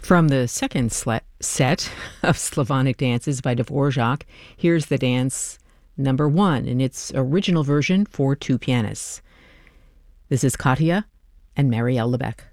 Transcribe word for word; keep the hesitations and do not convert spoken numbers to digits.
From the second sle- set of Slavonic dances by Dvorak, here's the dance number one in its original version for two pianists. This is Katya and Marielle Lebec.